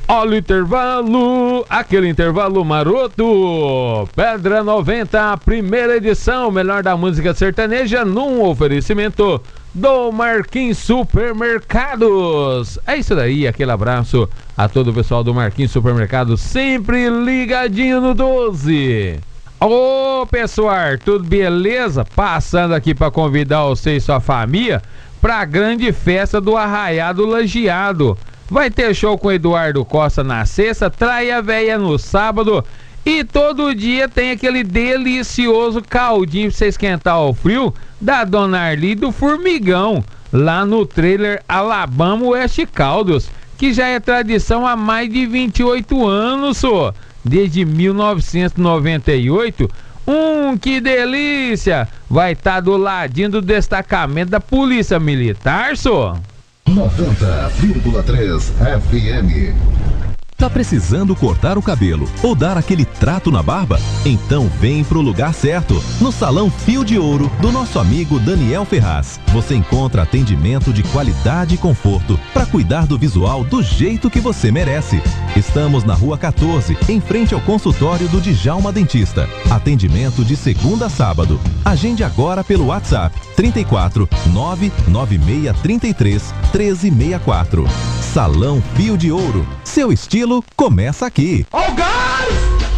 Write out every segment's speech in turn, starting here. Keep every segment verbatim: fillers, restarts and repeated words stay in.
Olha o intervalo, aquele intervalo maroto. Pedra noventa, primeira edição, melhor da música sertaneja, num oferecimento do Marquinhos Supermercados. É isso daí, aquele abraço a todo o pessoal do Marquinhos Supermercados, sempre ligadinho no doze. Ô pessoal, tudo beleza? Passando aqui para convidar você e sua família para a grande festa do Arraiado Lajeado. Vai ter show com Eduardo Costa na sexta, Traia Véia no sábado e todo dia tem aquele delicioso caldinho pra você esquentar o frio da Dona Arli do Formigão, lá no trailer Alabama West Caldos, que já é tradição há mais de vinte e oito anos, só. Desde mil novecentos e noventa e oito. Hum, que delícia! Vai estar tá do ladinho do destacamento da Polícia Militar, só. noventa vírgula três F M. Tá precisando cortar o cabelo ou dar aquele trato na barba? Então vem pro lugar certo. No Salão Fio de Ouro do nosso amigo Daniel Ferraz, você encontra atendimento de qualidade e conforto para cuidar do visual do jeito que você merece. Estamos na Rua quatorze, em frente ao consultório do Djalma Dentista. Atendimento de segunda a sábado. Agende agora pelo WhatsApp trinta e quatro, nove nove seis, trinta e três, treze sessenta e quatro. Salão Fio de Ouro. Seu estilo começa aqui. Oh, gás!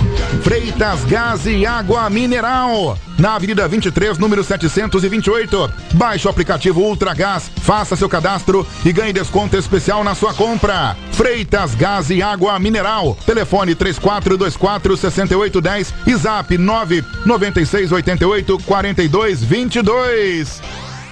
Freitas Gás e Água Mineral. Na Avenida vinte e três, número setecentos e vinte e oito. Baixe o aplicativo Ultra Gás, faça seu cadastro e ganhe desconto especial na sua compra. Freitas Gás e Água Mineral. Telefone três quatro dois quatro, seis oito um zero e zap nove nove seis oito oito, quatro dois dois dois.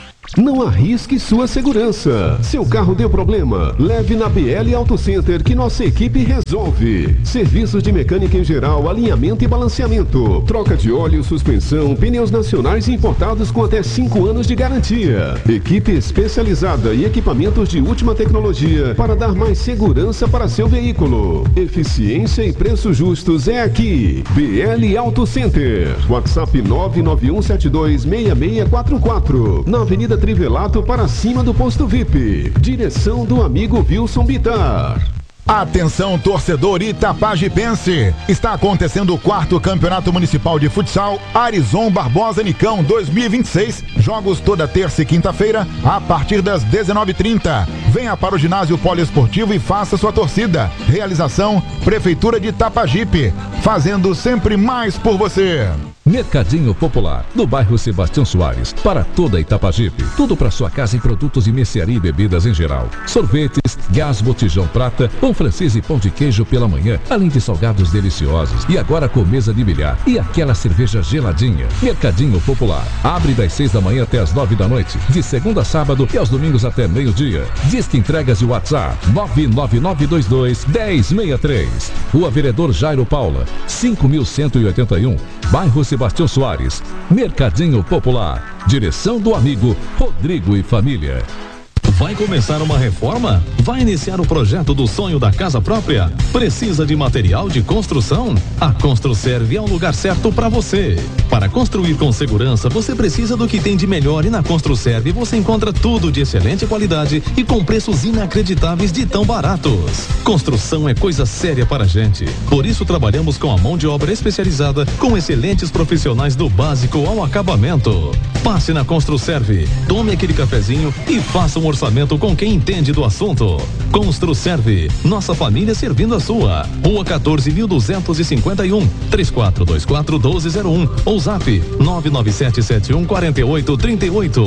Não arrisque sua segurança. Seu carro deu problema? Leve na B L Auto Center que nossa equipe resolve. Serviços de mecânica em geral, alinhamento e balanceamento. Troca de óleo, suspensão, pneus nacionais e importados com até cinco anos de garantia. Equipe especializada e equipamentos de última tecnologia para dar mais segurança para seu veículo. Eficiência e preços justos é aqui. B L Auto Center. WhatsApp nove nove um sete dois seis seis quatro quatro. Na Avenida Trivelato para cima do posto V I P. Direção do amigo Wilson Bittar. Atenção, torcedor itapajipense! Está acontecendo o quarto Campeonato Municipal de Futsal Arizon Barbosa Nicão dois mil e vinte e seis. Jogos toda terça e quinta-feira a partir das dezenove e trinta. Venha para o ginásio poliesportivo e faça sua torcida. Realização Prefeitura de Itapajipe, fazendo sempre mais por você. Mercadinho Popular, no bairro Sebastião Soares, para toda Itapajipe. Tudo para sua casa em produtos de mercearia e bebidas em geral. Sorvetes, gás botijão prata, pão francês e pão de queijo pela manhã, além de salgados deliciosos. E agora com mesa de bilhar e aquela cerveja geladinha. Mercadinho Popular, abre das seis da manhã até as nove da noite, de segunda a sábado e aos domingos até meio-dia. Disque entregas de WhatsApp nove nove nove dois dois, um zero seis três. Rua Vereador Jairo Paula, cinco mil cento e oitenta e um, bairro Sebastião Soares. Mercadinho Popular. Direção do amigo Rodrigo e família. Vai começar uma reforma? Vai iniciar o projeto do sonho da casa própria? Precisa de material de construção? A Construserve é o lugar certo para você. Para construir com segurança, você precisa do que tem de melhor e na Construserve você encontra tudo de excelente qualidade e com preços inacreditáveis de tão baratos. Construção é coisa séria para a gente. Por isso trabalhamos com a mão de obra especializada, com excelentes profissionais do básico ao acabamento. Passe na Construserve, tome aquele cafezinho e faça um orçamento com quem entende do assunto. Construserve, nossa família servindo a sua. Rua quatorze mil duzentos e cinquenta e um, três quatro dois quatro, um dois zero um ou zap nove nove sete sete um, quatro oito três oito.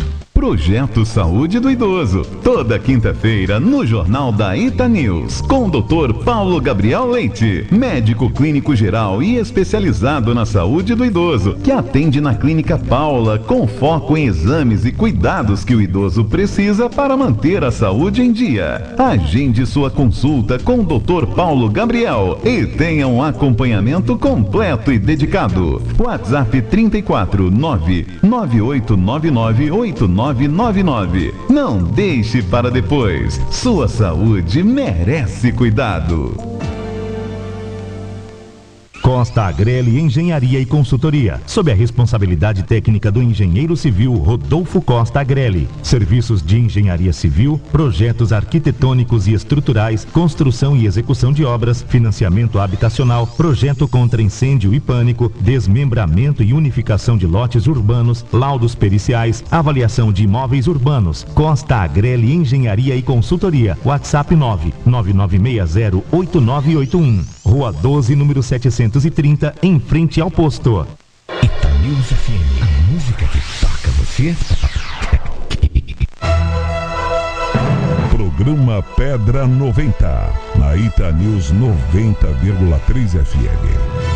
Projeto Saúde do Idoso, toda quinta-feira no Jornal da Ita News, com o doutor Paulo Gabriel Leite, médico clínico geral e especializado na saúde do idoso, que atende na Clínica Paula, com foco em exames e cuidados que o idoso precisa para manter a saúde em dia. Agende sua consulta com o doutor Paulo Gabriel e tenha um acompanhamento completo e dedicado. WhatsApp trinta e quatro, nove nove oito nove nove oito nove nove nove. Não deixe para depois. Sua saúde merece cuidado. Costa Agrelli Engenharia e Consultoria, sob a responsabilidade técnica do engenheiro civil Rodolfo Costa Agrelli. Serviços de engenharia civil, projetos arquitetônicos e estruturais, construção e execução de obras, financiamento habitacional, projeto contra incêndio e pânico, desmembramento e unificação de lotes urbanos, laudos periciais, avaliação de imóveis urbanos. Costa Agrelli Engenharia e Consultoria. WhatsApp nove nove nove seis zero oito nove oito um. Rua doze, número setecentos e trinta, em frente ao posto. Itanews F M, a música que toca você. Programa Pedra noventa, na Itanews noventa vírgula três F M.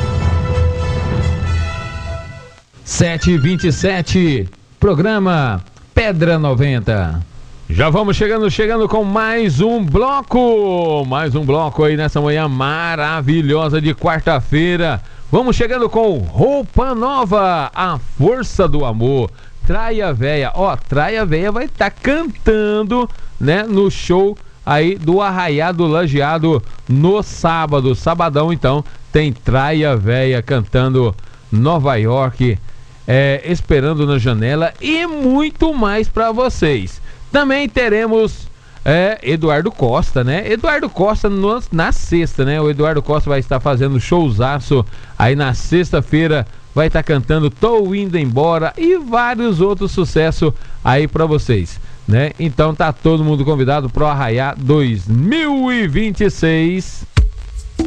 sete e vinte e sete, programa Pedra noventa. Já vamos chegando, chegando com mais um bloco, mais um bloco aí nessa manhã maravilhosa de quarta-feira. Vamos chegando com Roupa Nova, a força do amor. Traia Véia, ó, Traia Véia vai estar tá cantando, né, no show aí do Arraiá do Lajeado no sábado, sabadão então, tem Traia Véia cantando Nova York, é, Esperando na Janela e muito mais para vocês. Também teremos é, Eduardo Costa, né? Eduardo Costa no, na sexta, né? O Eduardo Costa vai estar fazendo showzaço aí na sexta-feira, vai estar cantando Tô Indo Embora e vários outros sucessos aí pra vocês, né? Então tá todo mundo convidado pro Arraiá dois mil e vinte e seis.